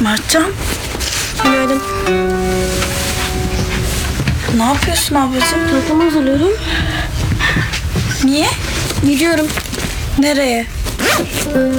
Mertcan, Günaydın. ne yapıyorsun ablacığım? Tatlımı hazırlıyorum. Niye? Gidiyorum. Nereye?